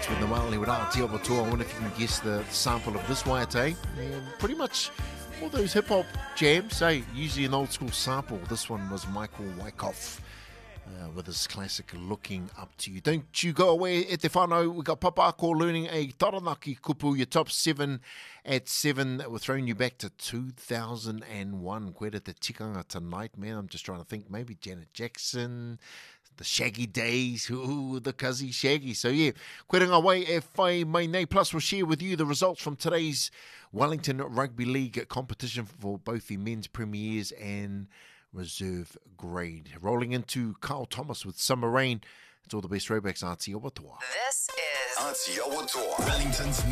with the Māori with Aotearoa Tour. I wonder if you can guess the sample of this waiate. Pretty much all those hip-hop jams, usually an old-school sample. This one was Michael Wyckoff with his classic Looking Up To You. Don't you go away e te whānau. We've got Papa Ako learning a Taranaki kupu, your top 7 at 7. We're throwing you back to 2001. Koera te tikanga tonight, man. I'm just trying to think. Maybe Janet Jackson, the Shaggy Days, the Cuzzy Shaggy. So yeah, koera ngā wai e whai mai nei. Plus we'll share with you the results from today's Wellington Rugby League competition for both the men's premiers and reserve grade. Rolling into Carl Thomas with Summer Rain. It's all the best throwbacks, Aotearoa Tour. This is Aotearoa Tour, Wellington's